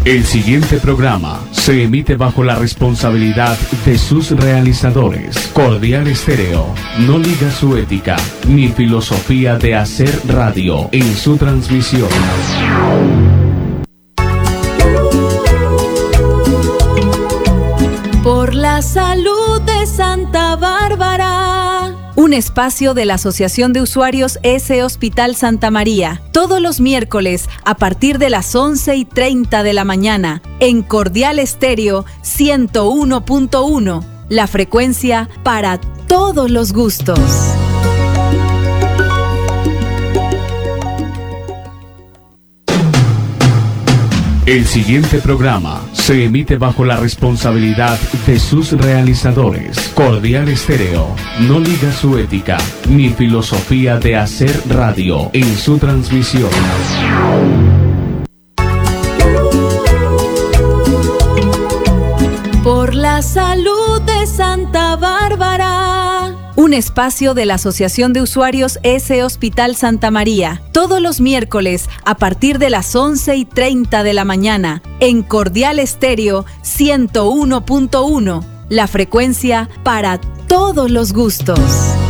El siguiente programa se emite bajo la responsabilidad de sus realizadores. Cordial Estéreo no liga su ética ni filosofía de hacer radio en su transmisión. Por la salud de Santa Bárbara. Un espacio de la Asociación de Usuarios S Hospital Santa María. Todos los miércoles a partir de las 11:30 de la mañana. En Cordial Estéreo 101.1. La frecuencia para todos los gustos. El siguiente programa se emite bajo la responsabilidad de sus realizadores. Cordial Estéreo no liga su ética ni filosofía de hacer radio en su transmisión. Por la salud de Santa Bárbara. Un espacio de la Asociación de Usuarios S Hospital Santa María. Todos los miércoles a partir de las 11:30 de la mañana. En Cordial Estéreo 101.1. La frecuencia para todos los gustos.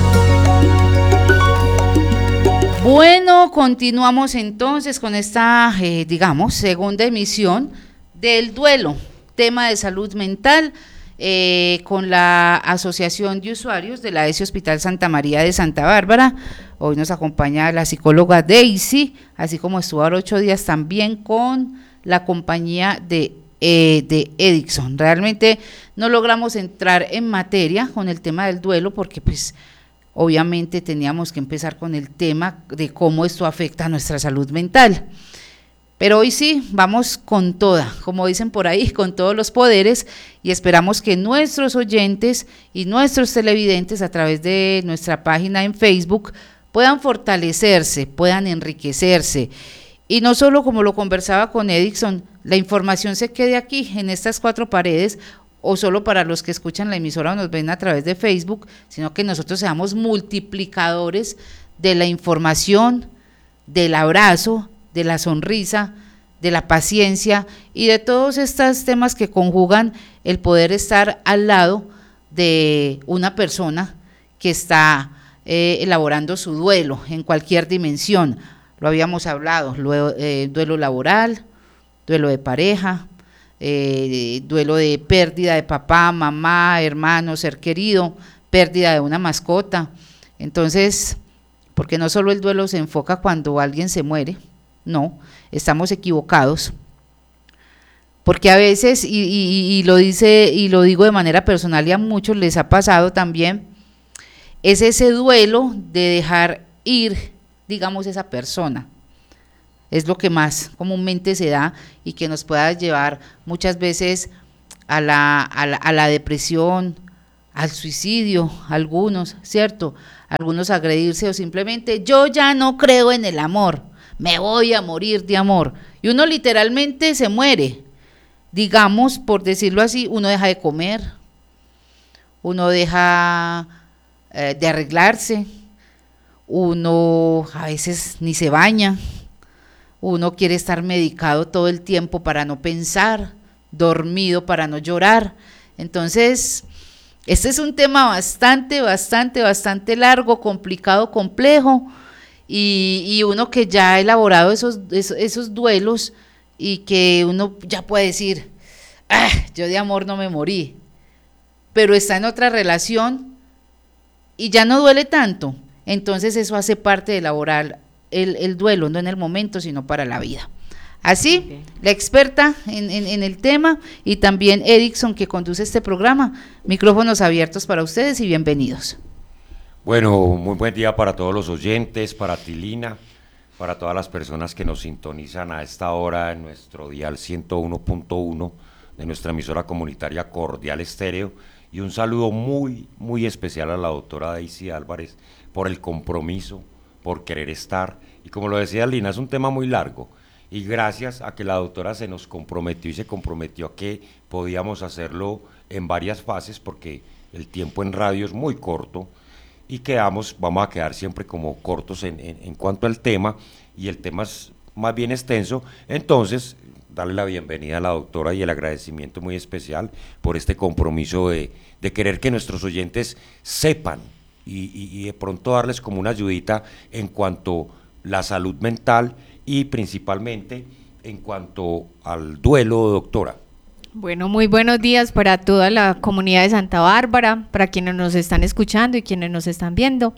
Bueno, continuamos entonces con esta, segunda emisión del duelo, tema de salud mental. Con la Asociación de Usuarios de la ESI Hospital Santa María de Santa Bárbara. Hoy nos acompaña la psicóloga Daisy, así como estuvo ahora 8 días también con la compañía de Edison. Realmente no logramos entrar en materia con el tema del duelo porque pues obviamente teníamos que empezar con el tema de cómo esto afecta a nuestra salud mental. Pero hoy sí, vamos con toda, como dicen por ahí, con todos los poderes, y esperamos que nuestros oyentes y nuestros televidentes a través de nuestra página en Facebook puedan fortalecerse, puedan enriquecerse, y no solo como lo conversaba con Edison, la información se quede aquí, en estas 4 paredes, o solo para los que escuchan la emisora o nos ven a través de Facebook, sino que nosotros seamos multiplicadores de la información, del abrazo, de la sonrisa, de la paciencia y de todos estos temas que conjugan el poder estar al lado de una persona que está elaborando su duelo en cualquier dimensión. Lo habíamos hablado, duelo laboral, duelo de pareja, duelo de pérdida de papá, mamá, hermano, ser querido, pérdida de una mascota. Entonces, porque no solo el duelo se enfoca cuando alguien se muere, no, estamos equivocados, porque a veces, y lo digo de manera personal y a muchos les ha pasado también, es ese duelo de dejar ir, digamos, esa persona, es lo que más comúnmente se da y que nos pueda llevar muchas veces a la depresión, al suicidio, algunos, ¿cierto? Algunos agredirse o simplemente, yo ya no creo en el amor, me voy a morir de amor, y uno literalmente se muere, digamos, por decirlo así, uno deja de comer, uno deja de arreglarse, uno a veces ni se baña, uno quiere estar medicado todo el tiempo para no pensar, dormido para no llorar. Entonces, este es un tema bastante largo, complicado, complejo, y uno que ya ha elaborado esos duelos y que uno ya puede decir, yo de amor no me morí, pero está en otra relación y ya no duele tanto, entonces eso hace parte de elaborar el duelo, no en el momento, sino para la vida. Así, okay. La experta en el tema y también Edison, que conduce este programa, micrófonos abiertos para ustedes y bienvenidos. Bueno, muy buen día para todos los oyentes, para Tilina, para todas las personas que nos sintonizan a esta hora en nuestro dial 101.1 de nuestra emisora comunitaria Cordial Estéreo, y un saludo muy especial a la doctora Daisy Álvarez por el compromiso, por querer estar, y como lo decía Lina, es un tema muy largo, y gracias a que la doctora se nos comprometió y se comprometió a que podíamos hacerlo en varias fases, porque el tiempo en radio es muy corto, y vamos a quedar siempre como cortos en cuanto al tema, y el tema es más bien extenso. Entonces darle la bienvenida a la doctora y el agradecimiento muy especial por este compromiso de querer que nuestros oyentes sepan y de pronto darles como una ayudita en cuanto a la salud mental y principalmente en cuanto al duelo, doctora. Bueno, muy buenos días para toda la comunidad de Santa Bárbara, para quienes nos están escuchando y quienes nos están viendo.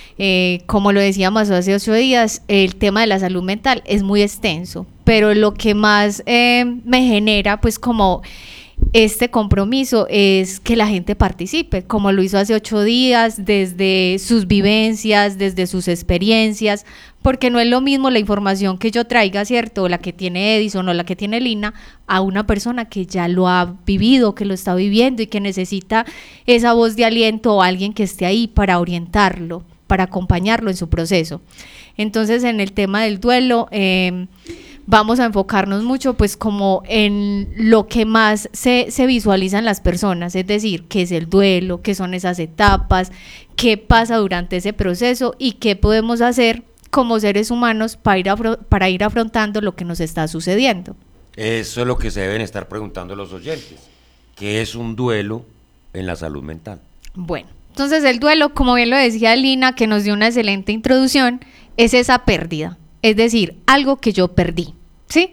Como lo decíamos hace 8 días, el tema de la salud mental es muy extenso, pero lo que más me genera, pues como este compromiso, es que la gente participe, como lo hizo hace 8 días, desde sus vivencias, desde sus experiencias, porque no es lo mismo la información que yo traiga, ¿cierto?, la que tiene Edison o la que tiene Lina, a una persona que ya lo ha vivido, que lo está viviendo y que necesita esa voz de aliento o alguien que esté ahí para orientarlo, para acompañarlo en su proceso. Entonces, en el tema del duelo, vamos a enfocarnos mucho pues como en lo que más se visualiza en las personas, es decir, qué es el duelo, qué son esas etapas, qué pasa durante ese proceso y qué podemos hacer como seres humanos para ir afrontando lo que nos está sucediendo. Eso es lo que se deben estar preguntando los oyentes. ¿Qué es un duelo en la salud mental? Bueno, entonces el duelo, como bien lo decía Lina, que nos dio una excelente introducción, es esa pérdida, es decir, algo que yo perdí, ¿sí?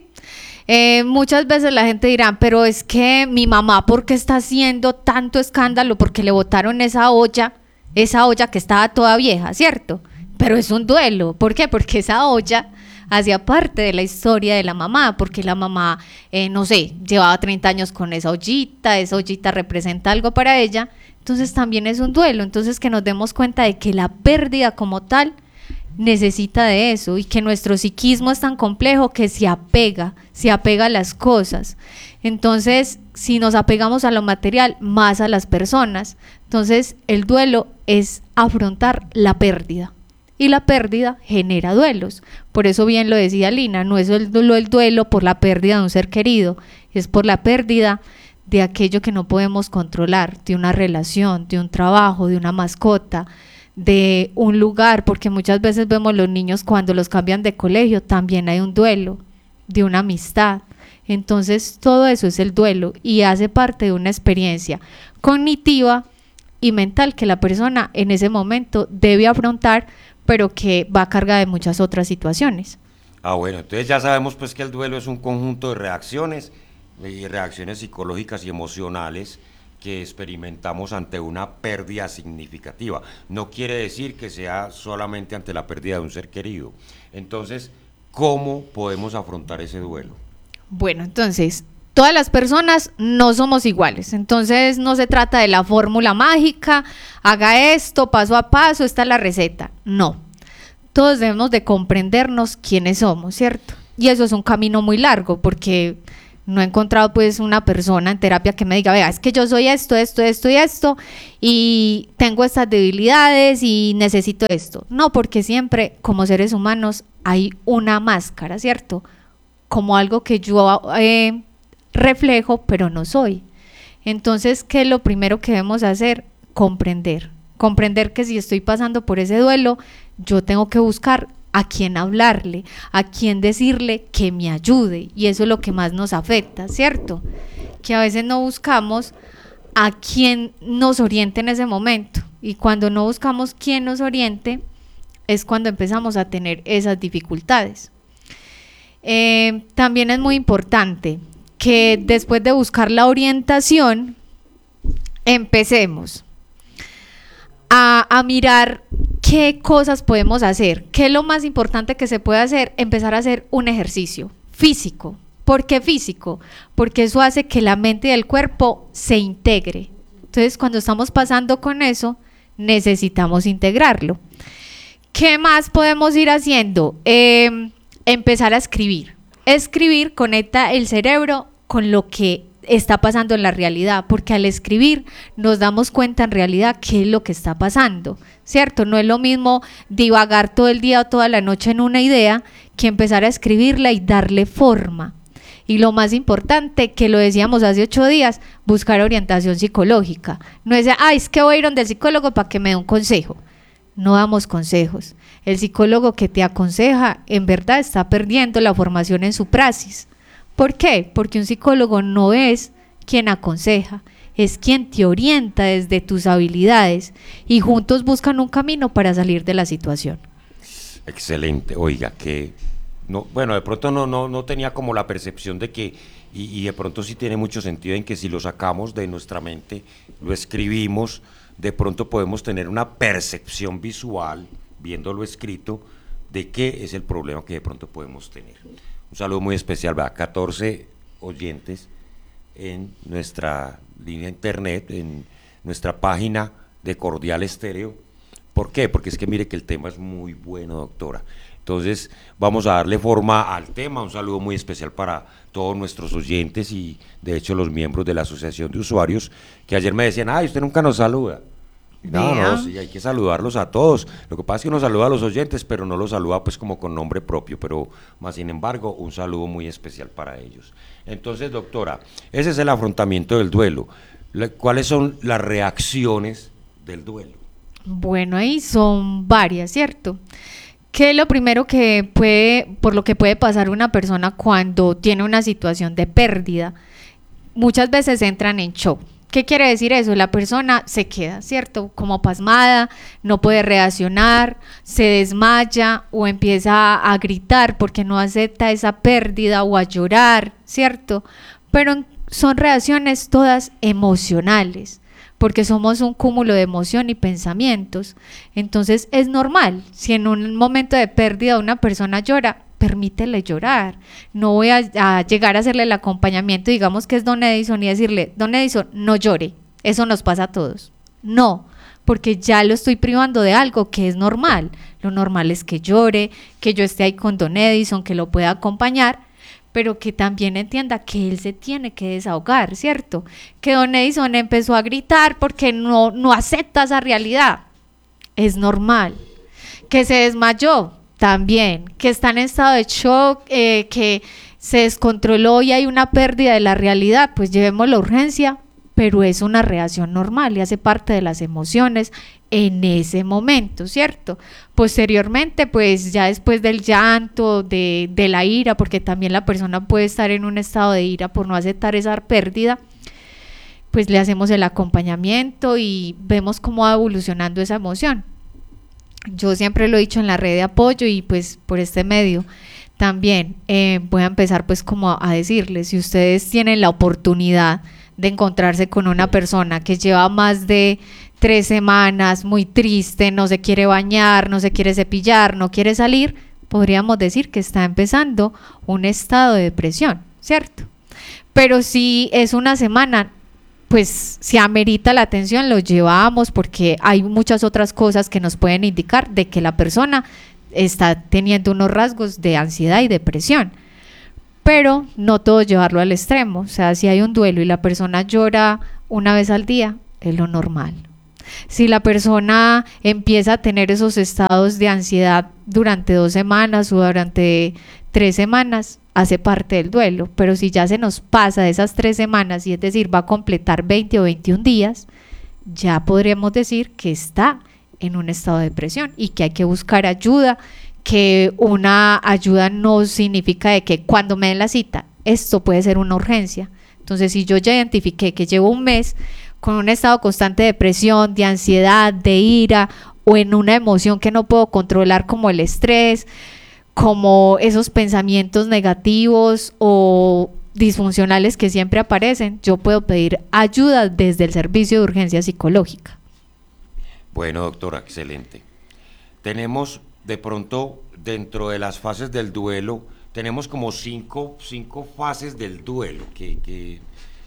Muchas veces la gente dirá, pero es que mi mamá, ¿por qué está haciendo tanto escándalo? Porque le botaron esa olla que estaba toda vieja, ¿cierto? Pero es un duelo. ¿Por qué? Porque esa olla hacía parte de la historia de la mamá, porque la mamá, no sé, llevaba 30 años con esa ollita representa algo para ella, entonces también es un duelo. Entonces que nos demos cuenta de que la pérdida como tal necesita de eso y que nuestro psiquismo es tan complejo que se apega a las cosas. Entonces, si nos apegamos a lo material, más a las personas, entonces el duelo es afrontar la pérdida. Y la pérdida genera duelos. Por eso bien lo decía Lina, no es el duelo por la pérdida de un ser querido, es por la pérdida de aquello que no podemos controlar, de una relación, de un trabajo, de una mascota, de un lugar, porque muchas veces vemos los niños cuando los cambian de colegio, también hay un duelo, de una amistad. Entonces todo eso es el duelo y hace parte de una experiencia cognitiva y mental que la persona en ese momento debe afrontar, pero que va cargada de muchas otras situaciones. Bueno, entonces ya sabemos pues que el duelo es un conjunto de reacciones psicológicas y emocionales que experimentamos ante una pérdida significativa. No quiere decir que sea solamente ante la pérdida de un ser querido. Entonces, ¿cómo podemos afrontar ese duelo? Bueno, entonces, todas las personas no somos iguales, entonces no se trata de la fórmula mágica, haga esto paso a paso, esta es la receta, no. Todos debemos de comprendernos quiénes somos, ¿cierto? Y eso es un camino muy largo, porque no he encontrado pues una persona en terapia que me diga, vea, es que yo soy esto, y tengo estas debilidades y necesito esto. No, porque siempre como seres humanos hay una máscara, ¿cierto? Como algo que yo reflejo, pero no soy. Entonces, ¿qué es lo primero que debemos hacer? Comprender que si estoy pasando por ese duelo, yo tengo que buscar a quién hablarle, a quién decirle que me ayude, y eso es lo que más nos afecta, ¿cierto? Que a veces no buscamos a quién nos oriente en ese momento, y cuando no buscamos quién nos oriente, es cuando empezamos a tener esas dificultades. También es muy importante que después de buscar la orientación, empecemos a mirar qué cosas podemos hacer. ¿Qué es lo más importante que se puede hacer? Empezar a hacer un ejercicio físico. ¿Por qué físico? Porque eso hace que la mente y el cuerpo se integre. Entonces, cuando estamos pasando con eso, necesitamos integrarlo. ¿Qué más podemos ir haciendo? Empezar a escribir. Escribir conecta el cerebro con lo que está pasando en la realidad, porque al escribir nos damos cuenta en realidad qué es lo que está pasando, ¿cierto? No es lo mismo divagar todo el día o toda la noche en una idea que empezar a escribirla y darle forma. Y lo más importante, que lo decíamos hace 8 días, buscar orientación psicológica. No es, es que voy a ir donde el psicólogo para que me dé un consejo. No damos consejos. El psicólogo que te aconseja, en verdad está perdiendo la formación en su praxis, ¿Por qué? Porque un psicólogo no es quien aconseja, es quien te orienta desde tus habilidades y juntos buscan un camino para salir de la situación. Excelente, oiga, que no, bueno, de pronto no tenía como la percepción de que, y de pronto sí tiene mucho sentido en que si lo sacamos de nuestra mente, lo escribimos, de pronto podemos tener una percepción visual, viéndolo escrito, de qué es el problema que de pronto podemos tener. Un saludo muy especial, ¿verdad? 14 oyentes en nuestra línea internet, en nuestra página de Cordial Estéreo. ¿Por qué? Porque es que mire que el tema es muy bueno, doctora. Entonces vamos a darle forma al tema. Un saludo muy especial para todos nuestros oyentes y de hecho los miembros de la Asociación de Usuarios que ayer me decían, ay, usted nunca nos saluda. No, sí, hay que saludarlos a todos. Lo que pasa es que uno saluda a los oyentes, pero no los saluda pues como con nombre propio, pero más sin embargo, un saludo muy especial para ellos. Entonces, doctora, ese es el afrontamiento del duelo. ¿Cuáles son las reacciones del duelo? Bueno, ahí son varias, ¿cierto? ¿Qué es lo primero por lo que puede pasar una persona cuando tiene una situación de pérdida? Muchas veces entran en shock. ¿Qué quiere decir eso? La persona se queda, ¿cierto? Como pasmada, no puede reaccionar, se desmaya o empieza a gritar porque no acepta esa pérdida o a llorar, ¿cierto? Pero son reacciones todas emocionales, porque somos un cúmulo de emoción y pensamientos. Entonces es normal, si en un momento de pérdida una persona llora, permítele llorar. No voy a llegar a hacerle el acompañamiento, digamos que es Don Edison, y decirle, Don Edison, no llore, eso nos pasa a todos. No, porque ya lo estoy privando de algo que es normal. Lo normal es que llore, que yo esté ahí con Don Edison, que lo pueda acompañar, pero que también entienda que él se tiene que desahogar, ¿cierto? Que Don Edison empezó a gritar porque no acepta esa realidad. Es normal. Que se desmayó, también. Que está en estado de shock, que se descontroló y hay una pérdida de la realidad, pues llevemos la urgencia, pero es una reacción normal y hace parte de las emociones en ese momento, ¿cierto? Posteriormente, pues ya después del llanto, de la ira, porque también la persona puede estar en un estado de ira por no aceptar esa pérdida, pues le hacemos el acompañamiento y vemos cómo va evolucionando esa emoción. Yo siempre lo he dicho en la red de apoyo y pues por este medio también voy a empezar pues como a decirles, si ustedes tienen la oportunidad de encontrarse con una persona que lleva más de 3 semanas muy triste, no se quiere bañar, no se quiere cepillar, no quiere salir, podríamos decir que está empezando un estado de depresión, ¿cierto? Pero si es una semana, pues si amerita la atención, lo llevamos porque hay muchas otras cosas que nos pueden indicar de que la persona está teniendo unos rasgos de ansiedad y depresión. Pero no todo llevarlo al extremo, o sea, si hay un duelo y la persona llora una vez al día, es lo normal. Si la persona empieza a tener esos estados de ansiedad durante 2 semanas o durante 3 semanas, hace parte del duelo, pero si ya se nos pasa de esas 3 semanas y es decir, va a completar 20 o 21 días, ya podríamos decir que está en un estado de depresión y que hay que buscar ayuda, que una ayuda no significa de que cuando me den la cita, esto puede ser una urgencia. Entonces, si yo ya identifiqué que llevo un mes con un estado constante de depresión, de ansiedad, de ira o en una emoción que no puedo controlar como el estrés, como esos pensamientos negativos o disfuncionales que siempre aparecen, yo puedo pedir ayuda desde el servicio de urgencia psicológica. Bueno, doctora, excelente. Tenemos de pronto dentro de las fases del duelo, tenemos como cinco fases del duelo que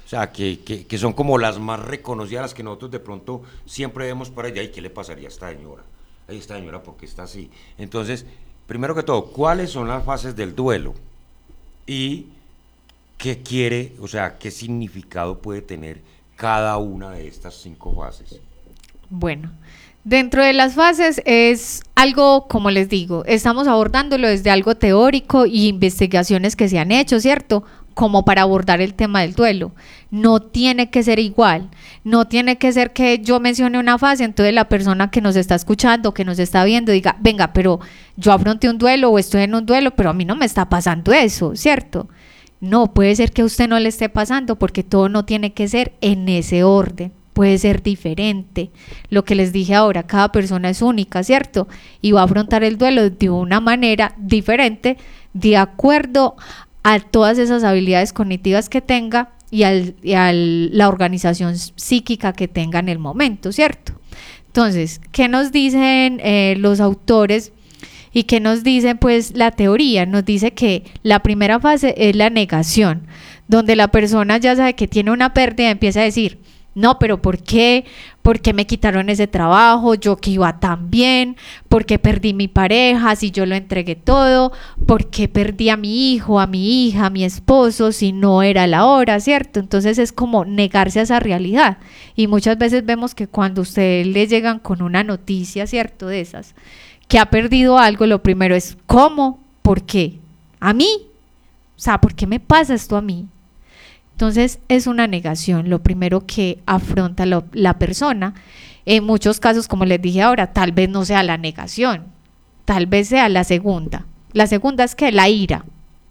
son como las más reconocidas, las que nosotros de pronto siempre vemos para allá. ¿Y qué le pasaría a esta señora? Ay, esta señora, ¿por qué está así? Entonces, primero que todo, ¿cuáles son las fases del duelo? Y qué quiere, o sea, qué significado puede tener cada una de estas 5 fases. Bueno, dentro de las fases es algo, como les digo, estamos abordándolo desde algo teórico y investigaciones que se han hecho, ¿cierto? Como para abordar el tema del duelo. No tiene que ser igual, no tiene que ser que yo mencione una fase, entonces la persona que nos está escuchando, que nos está viendo, diga, venga, pero yo afronté un duelo o estoy en un duelo, pero a mí no me está pasando eso, ¿cierto? No, puede ser que a usted no le esté pasando porque todo no tiene que ser en ese orden, puede ser diferente. Lo que les dije ahora, cada persona es única, ¿cierto? Y va a afrontar el duelo de una manera diferente de acuerdo a todas esas habilidades cognitivas que tenga y a la organización psíquica que tenga en el momento, ¿cierto? Entonces, ¿qué nos dicen los autores? ¿Y qué nos dice pues la teoría? Nos dice que la primera fase es la negación, donde la persona ya sabe que tiene una pérdida y empieza a decir, no, pero ¿por qué? ¿Por qué me quitaron ese trabajo? Yo que iba tan bien, ¿por qué perdí mi pareja si yo lo entregué todo? ¿Por qué perdí a mi hijo, a mi hija, a mi esposo si no era la hora, ¿cierto? Entonces es como negarse a esa realidad. Y muchas veces vemos que cuando a ustedes le llegan con una noticia, ¿cierto? De esas, que ha perdido algo, lo primero es ¿cómo? ¿Por qué? ¿A mí? O sea, ¿por qué me pasa esto a mí? Entonces es una negación, lo primero que afronta la persona. En muchos casos, como les dije ahora, tal vez no sea la negación, tal vez sea la segunda. La segunda es que la ira.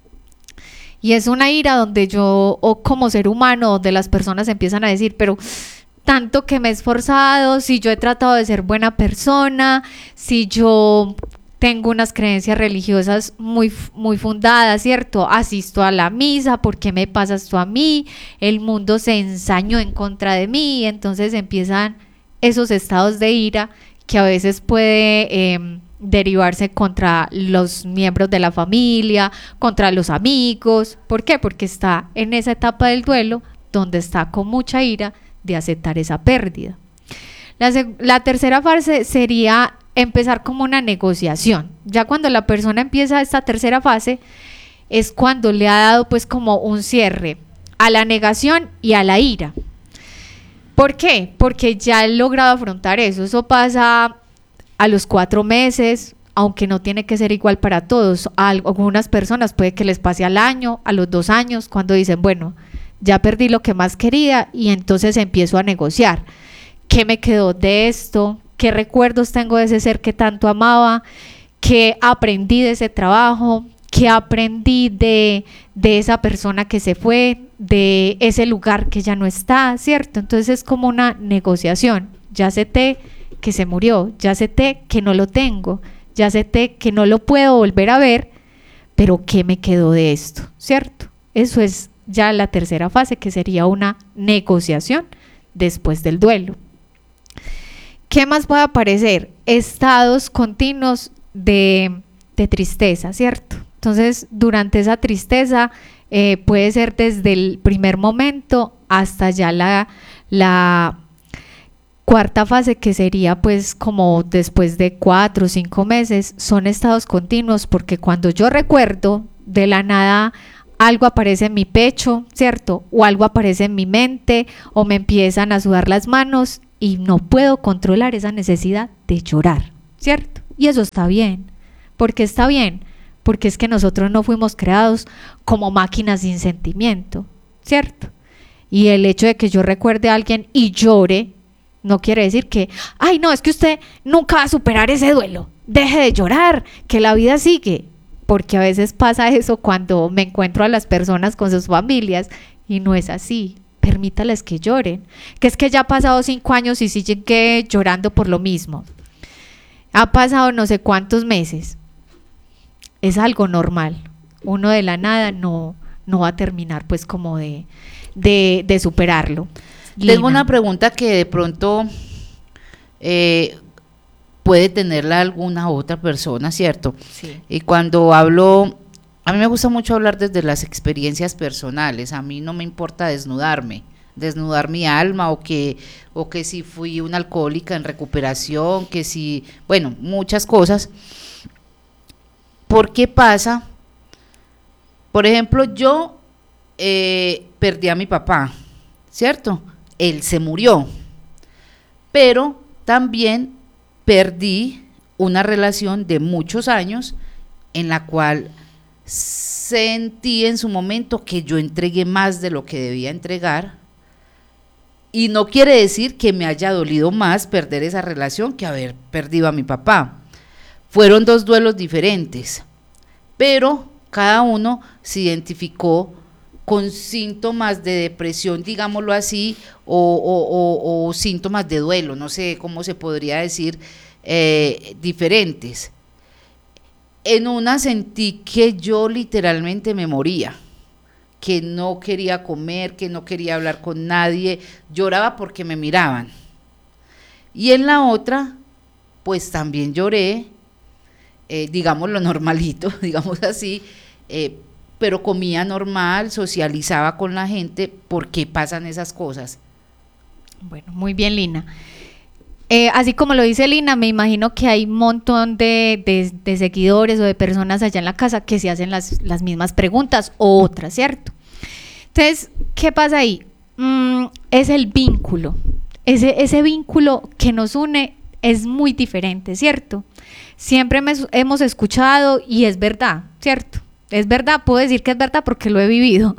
Y es una ira donde yo, o como ser humano, donde las personas empiezan a decir, pero tanto que me he esforzado, si yo he tratado de ser buena persona, si yo tengo unas creencias religiosas muy fundadas, ¿cierto? Asisto a la misa, ¿por qué me pasa esto a mí? El mundo se ensañó en contra de mí, entonces empiezan esos estados de ira que a veces puede derivarse contra los miembros de la familia, contra los amigos. ¿Por qué? Porque está en esa etapa del duelo donde está con mucha ira de aceptar esa pérdida. La tercera fase sería empezar como una negociación. Ya cuando la persona empieza esta tercera fase es cuando le ha dado pues como un cierre a la negación y a la ira. ¿Por qué? Porque ya he logrado afrontar eso. Eso pasa a los 4 meses, aunque no tiene que ser igual para todos. A algunas personas puede que les pase al año, a los 2 años, cuando dicen, bueno, ya perdí lo que más quería y entonces empiezo a negociar. ¿Qué me quedó de esto? ¿Qué recuerdos tengo de ese ser que tanto amaba? ¿Qué aprendí de ese trabajo? ¿Qué aprendí de esa persona que se fue? De ese lugar que ya no está, ¿cierto? Entonces es como una negociación. Ya acepté que se murió, ya acepté que no lo tengo, ya acepté que no lo puedo volver a ver, pero ¿qué me quedó de esto? ¿Cierto? Eso es ya la tercera fase, que sería una negociación después del duelo. ¿Qué más puede aparecer? Estados continuos de tristeza, ¿cierto? Entonces, durante esa tristeza puede ser desde el primer momento hasta ya la cuarta fase, que sería pues como después de 4 o 5 meses, son estados continuos, porque cuando yo recuerdo, de la nada algo aparece en mi pecho, ¿cierto? O algo aparece en mi mente, o me empiezan a sudar las manos y no puedo controlar esa necesidad de llorar, ¿cierto? Y eso está bien. ¿Por qué está bien? Porque es que nosotros no fuimos creados como máquinas sin sentimiento, ¿cierto? Y el hecho de que yo recuerde a alguien y llore, no quiere decir que, ay no, es que usted nunca va a superar ese duelo, deje de llorar, que la vida sigue. Porque a veces pasa eso cuando me encuentro a las personas con sus familias y no es así. Permítales que lloren, que es que ya ha pasado 5 años y siguen llorando por lo mismo. Ha pasado no sé cuántos meses. Es algo normal. Uno de la nada no va a terminar pues como de superarlo. Tengo una pregunta que de pronto puede tenerla alguna otra persona, ¿cierto? Sí. Y cuando hablo, a mí me gusta mucho hablar desde las experiencias personales. A mí no me importa desnudar mi alma, o que si fui una alcohólica en recuperación, que si, bueno, muchas cosas. ¿Por qué pasa? Por ejemplo, yo perdí a mi papá, ¿cierto? Él se murió, pero también perdí una relación de muchos años en la cual sentí en su momento que yo entregué más de lo que debía entregar, y no quiere decir que me haya dolido más perder esa relación que haber perdido a mi papá. Fueron 2 duelos diferentes, pero cada uno se identificó con síntomas de depresión, digámoslo así, o síntomas de duelo, no sé cómo se podría decir, diferentes. En una sentí que yo literalmente me moría, que no quería comer, que no quería hablar con nadie, lloraba porque me miraban. Y en la otra, pues también lloré, digamos lo normalito, digamos así, pero comía normal, socializaba con la gente. ¿Por qué pasan esas cosas? Bueno, muy bien, Lina. Así como lo dice Lina, me imagino que hay un montón de seguidores o de personas allá en la casa que se hacen las mismas preguntas o otras, ¿cierto? Entonces, ¿qué pasa ahí? Es el vínculo. Ese vínculo que nos une es muy diferente, ¿cierto? Siempre hemos escuchado y es verdad, ¿cierto? Es verdad, puedo decir que es verdad porque lo he vivido.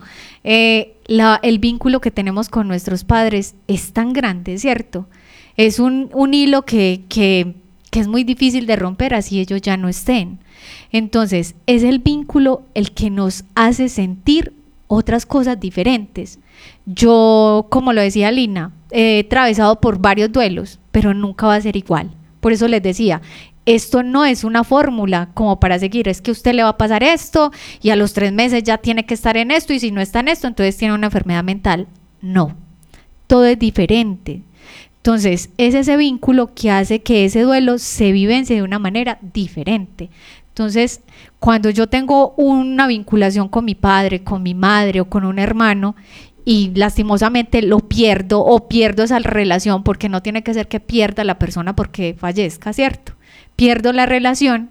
El vínculo que tenemos con nuestros padres es tan grande, ¿cierto? Es un hilo que es muy difícil de romper así ellos ya no estén. Entonces, es el vínculo el que nos hace sentir otras cosas diferentes. Yo, como lo decía Lina, he atravesado por varios duelos, pero nunca va a ser igual. Por eso les decía, esto no es una fórmula como para seguir, es que a usted le va a pasar esto y a los 3 meses ya tiene que estar en esto y si no está en esto, entonces tiene una enfermedad mental. No, todo es diferente. Entonces, es ese vínculo que hace que ese duelo se vivencie de una manera diferente. Entonces, cuando yo tengo una vinculación con mi padre, con mi madre o con un hermano y lastimosamente lo pierdo o pierdo esa relación, porque no tiene que ser que pierda la persona porque fallezca, ¿cierto? Pierdo la relación,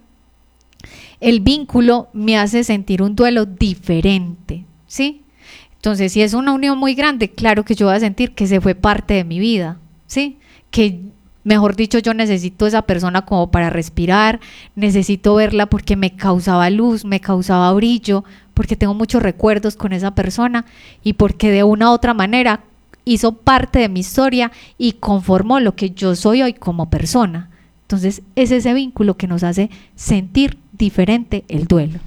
el vínculo me hace sentir un duelo diferente, ¿sí? Entonces, si es una unión muy grande, claro que yo voy a sentir que se fue parte de mi vida, ¿sí? Que, mejor dicho, yo necesito esa persona como para respirar, necesito verla porque me causaba luz, me causaba brillo, porque tengo muchos recuerdos con esa persona y porque de una u otra manera hizo parte de mi historia y conformó lo que yo soy hoy como persona. Entonces, es ese vínculo que nos hace sentir diferente el duelo.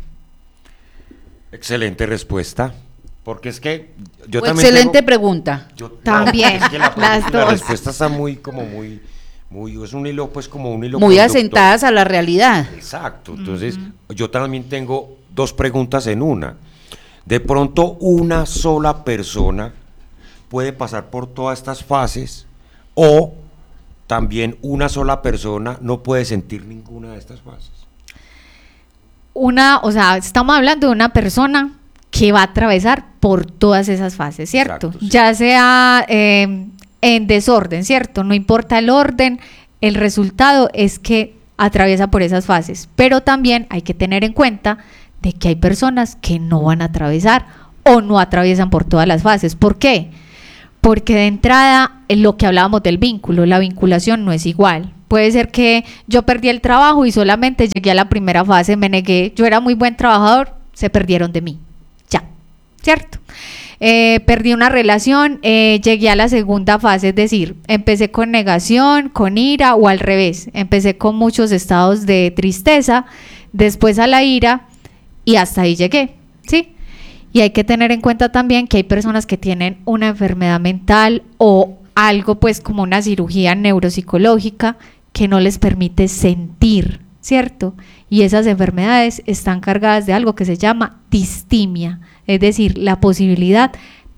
Excelente respuesta. Porque es que yo Pues también excelente tengo, pregunta. También, es que las la dos. respuesta está muy, es un hilo, pues como un hilo Muy conductor. asentadas a la realidad. Exacto, entonces yo también tengo 2 preguntas en una. De pronto una sola persona puede pasar por todas estas fases o también una sola persona no puede sentir ninguna de estas fases. O sea, estamos hablando de una persona que va a atravesar por todas esas fases, ¿cierto? Exacto, sí. Ya sea en desorden, ¿cierto? No importa el orden, el resultado es que atraviesa por esas fases, pero también hay que tener en cuenta de que hay personas que no van a atravesar o no atraviesan por todas las fases. ¿Por qué? Porque de entrada, en lo que hablábamos del vínculo, la vinculación no es igual. Puede ser que yo perdí el trabajo y solamente llegué a la primera fase, me negué, yo era muy buen trabajador, se perdieron de mí, ya, ¿cierto? Perdí una relación, llegué a la segunda fase, es decir, empecé con negación, con ira o al revés, empecé con muchos estados de tristeza, después a la ira y hasta ahí llegué, ¿sí? Y hay que tener en cuenta también que hay personas que tienen una enfermedad mental o algo pues como una cirugía neuropsicológica que no les permite sentir, ¿cierto? Y esas enfermedades están cargadas de algo que se llama distimia, es decir, la posibilidad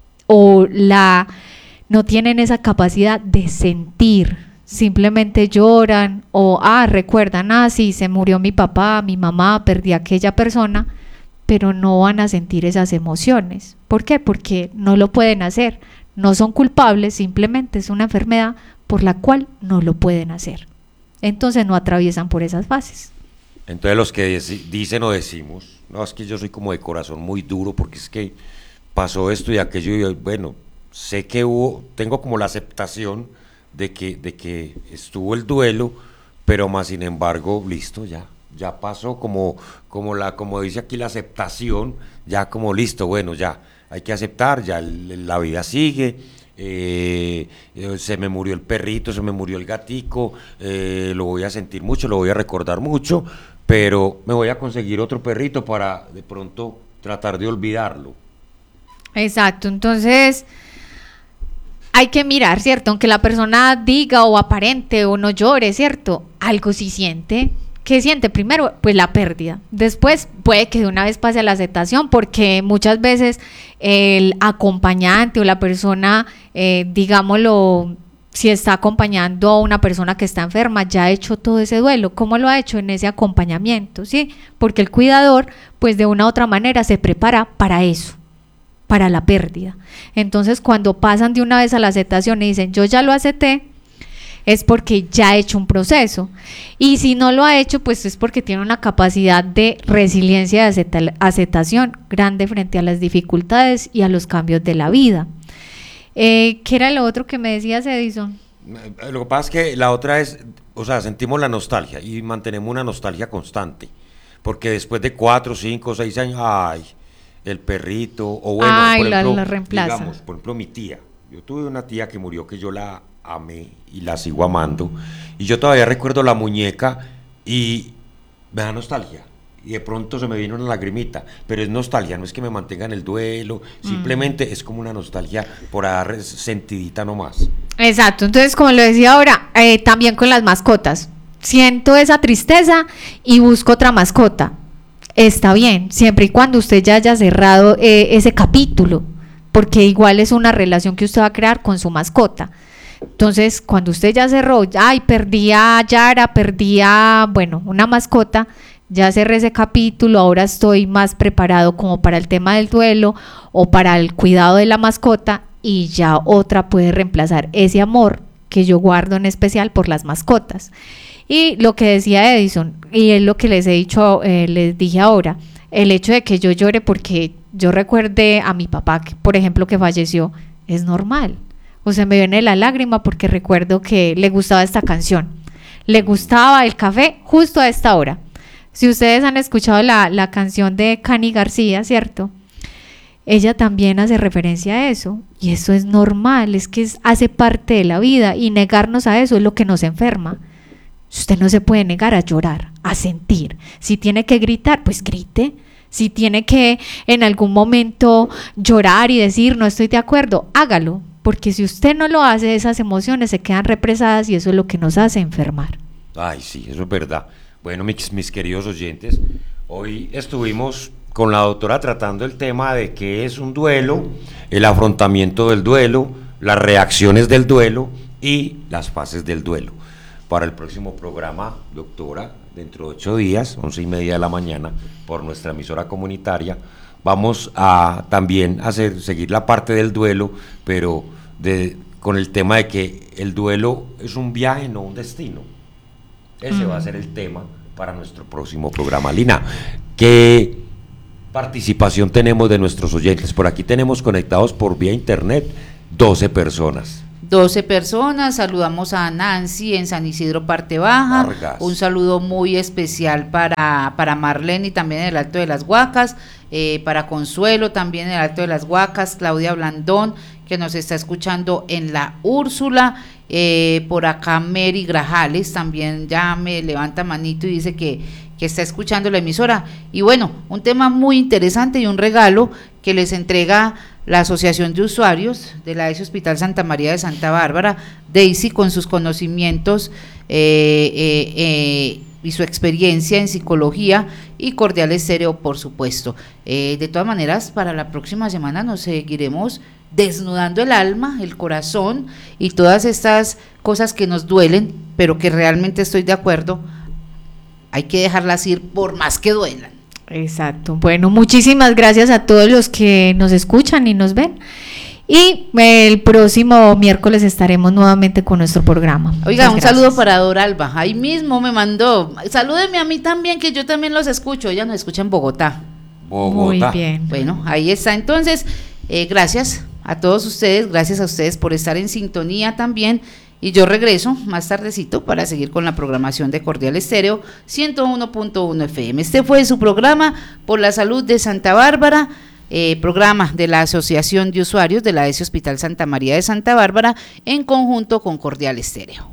no tienen esa capacidad de sentir, simplemente lloran o recuerdan, sí, se murió mi papá, mi mamá, perdí a aquella persona, pero no van a sentir esas emociones. ¿Por qué? Porque no lo pueden hacer, no son culpables, simplemente es una enfermedad por la cual no lo pueden hacer. Entonces no atraviesan por esas fases. Entonces los que dicen o decimos, no, es que yo soy como de corazón muy duro porque es que pasó esto y aquello y bueno, sé que tengo como la aceptación de que estuvo el duelo, pero más sin embargo, listo, ya pasó, como dice aquí la aceptación, ya como listo, bueno, ya hay que aceptar, ya la vida sigue, se me murió el perrito, se me murió el gatico, lo voy a sentir mucho, lo voy a recordar mucho, pero me voy a conseguir otro perrito para de pronto tratar de olvidarlo. Exacto, entonces hay que mirar, ¿cierto? Aunque la persona diga o aparente o no llore, ¿cierto? Algo sí siente. ¿Qué siente? Primero, pues la pérdida. Después puede que de una vez pase a la aceptación, porque muchas veces el acompañante o la persona, digámoslo, si está acompañando a una persona que está enferma, ya ha hecho todo ese duelo. ¿Cómo lo ha hecho? En ese acompañamiento, ¿sí? Porque el cuidador, pues de una u otra manera se prepara para eso, para la pérdida. Entonces, cuando pasan de una vez a la aceptación y dicen, yo ya lo acepté, es porque ya ha hecho un proceso. Y si no lo ha hecho, pues es porque tiene una capacidad de resiliencia, de aceptación grande frente a las dificultades y a los cambios de la vida. ¿Qué era lo otro que me decías, Edison? Lo que pasa es que la otra es, o sea, sentimos la nostalgia y mantenemos una nostalgia constante, porque después de 4, 5, 6 años, ay, el perrito, o bueno, por ejemplo, la reemplaza. Digamos, por ejemplo, mi tía. Yo tuve una tía que murió, que yo la amé y la sigo amando, y yo todavía recuerdo la muñeca y me da nostalgia. Y de pronto se me viene una lagrimita, pero es nostalgia, no es que me mantenga en el duelo, simplemente es como una nostalgia por dar sentidita nomás. Exacto, entonces como lo decía ahora, también con las mascotas, siento esa tristeza y busco otra mascota, está bien, siempre y cuando usted ya haya cerrado ese capítulo, porque igual es una relación que usted va a crear con su mascota. Entonces, cuando usted ya cerró, ay, perdí a Yara, perdí a, bueno, una mascota, ya cerré ese capítulo, ahora estoy más preparado como para el tema del duelo o para el cuidado de la mascota, y ya otra puede reemplazar ese amor que yo guardo en especial por las mascotas. Y lo que decía Edison, y es lo que les he dicho, les dije ahora, el hecho de que yo llore porque yo recuerde a mi papá, por ejemplo, que falleció, es normal. O sea, me viene la lágrima porque recuerdo que le gustaba esta canción, le gustaba el café justo a esta hora. Si ustedes han escuchado la canción de Cani García, ¿cierto? Ella también hace referencia a eso, y eso es normal, es que hace parte de la vida, y negarnos a eso es lo que nos enferma. Usted no se puede negar a llorar, a sentir. Si tiene que gritar, pues grite. Si tiene que en algún momento llorar y decir no estoy de acuerdo, hágalo, porque si usted no lo hace, esas emociones se quedan represadas y eso es lo que nos hace enfermar. Ay, sí, eso es verdad. Bueno, mis queridos oyentes, hoy estuvimos con la doctora tratando el tema de qué es un duelo, el afrontamiento del duelo, las reacciones del duelo y las fases del duelo. Para el próximo programa, doctora, dentro de 8 días, 11:30 de la mañana, por nuestra emisora comunitaria, vamos a también seguir la parte del duelo, pero con el tema de que el duelo es un viaje, no un destino. Ese va a ser el tema para nuestro próximo programa. Lina, ¿qué participación tenemos de nuestros oyentes? Por aquí tenemos conectados por vía internet 12 personas. 12 personas, saludamos a Nancy en San Isidro Parte Baja, Vargas. Un saludo muy especial para Marlene y también en el Alto de las Huacas, para Consuelo también en el Alto de las Huacas, Claudia Blandón que nos está escuchando en la Úrsula, por acá Mary Grajales también ya me levanta manito y dice que está escuchando la emisora, y bueno, un tema muy interesante y un regalo que les entrega la Asociación de Usuarios de la ESI Hospital Santa María de Santa Bárbara, Daisy, con sus conocimientos y su experiencia en psicología, y Cordial Estéreo, por supuesto. De todas maneras, para la próxima semana nos seguiremos desnudando el alma, el corazón y todas estas cosas que nos duelen, pero que realmente estoy de acuerdo, hay que dejarlas ir por más que duelan. Exacto. Bueno, muchísimas gracias a todos los que nos escuchan y nos ven. Y el próximo miércoles estaremos nuevamente con nuestro programa. Oiga, un saludo para Doralba. Ahí mismo me mandó. Salúdeme a mí también, que yo también los escucho. Ella nos escucha en Bogotá. Muy bien. Bueno, ahí está. Entonces, gracias a todos ustedes. Gracias a ustedes por estar en sintonía también. Y yo regreso más tardecito para seguir con la programación de Cordial Estéreo 101.1 FM. Este fue su programa por la salud de Santa Bárbara, programa de la Asociación de Usuarios de la ESI Hospital Santa María de Santa Bárbara en conjunto con Cordial Estéreo.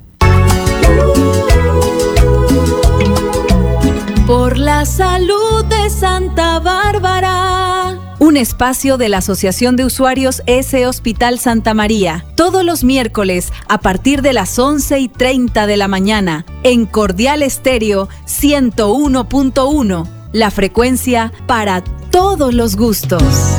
Por la salud de Santa Bárbara. un espacio de la Asociación de Usuarios S Hospital Santa María, todos los miércoles a partir de las 11:30 de la mañana, en Cordial Estéreo 101.1, la frecuencia para todos los gustos.